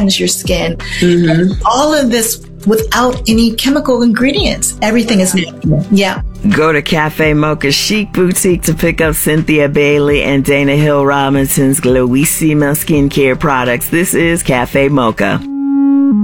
your skin. All of this without any chemical ingredients. Everything is natural. Yeah. Go to Cafe Mocha Chic Boutique to pick up Cynthia Bailey and Dana Hill Robinson's Glowissima skincare products. This is Cafe Mocha.